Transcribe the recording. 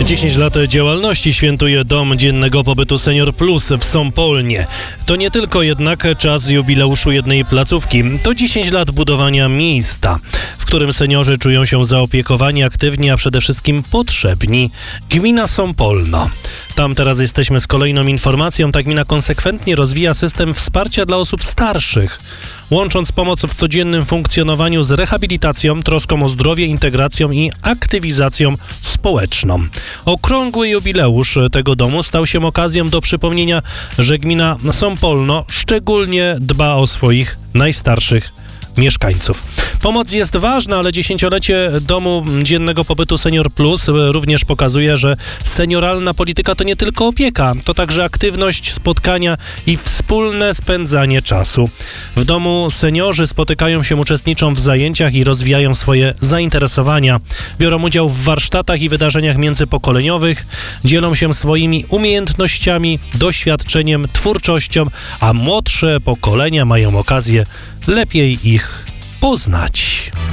10 lat działalności świętuje Dom Dziennego Pobytu Senior Plus w Sąpolnie. To nie tylko jednak czas jubileuszu jednej placówki. To 10 lat budowania miejsca, w którym seniorzy czują się zaopiekowani, aktywni, a przede wszystkim potrzebni. Gmina Sąpolno. Tam teraz jesteśmy z kolejną informacją. Ta gmina konsekwentnie rozwija system wsparcia dla osób starszych, łącząc pomoc w codziennym funkcjonowaniu z rehabilitacją, troską o zdrowie, integracją i aktywizacją społeczną. Okrągły jubileusz tego domu stał się okazją do przypomnienia, że gmina Sąpolno szczególnie dba o swoich najstarszych mieszkańców. Pomoc jest ważna, ale 10-lecie Domu Dziennego Pobytu Senior Plus również pokazuje, że senioralna polityka to nie tylko opieka, to także aktywność, spotkania i wspólne spędzanie czasu. W domu seniorzy spotykają się, uczestniczą w zajęciach i rozwijają swoje zainteresowania. Biorą udział w warsztatach i wydarzeniach międzypokoleniowych, dzielą się swoimi umiejętnościami, doświadczeniem, twórczością, a młodsze pokolenia mają okazję lepiej ich poznać.